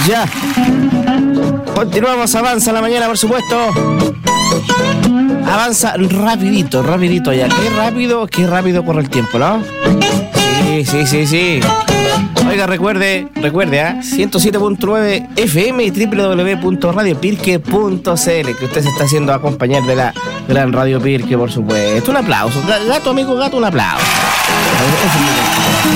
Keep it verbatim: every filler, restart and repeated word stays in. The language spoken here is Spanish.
Ya. Continuamos, avanza la mañana, por supuesto. Avanza rapidito, rapidito ya. Qué rápido, qué rápido corre el tiempo, ¿no? Sí, sí, sí, sí. Oiga, recuerde, recuerde, ¿ah? ¿eh? ciento siete punto nueve F M y doble u doble u doble u punto radio pirque punto c l, que usted se está haciendo acompañar de la gran Radio Pirque, por supuesto. Un aplauso. Gato, amigo, gato, un aplauso.